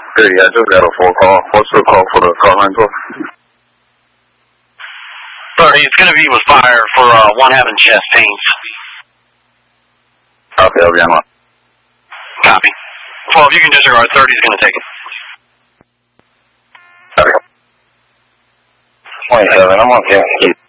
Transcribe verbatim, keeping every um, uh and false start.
thirty, I just got a phone call. What's the call for the call line for? thirty, it's going to be with fire for uh, one having chest pains. Okay, I'll be on line. Copy. twelve, you can disregard. thirty is going to take it. Okay. twenty-seven, I'm on ten.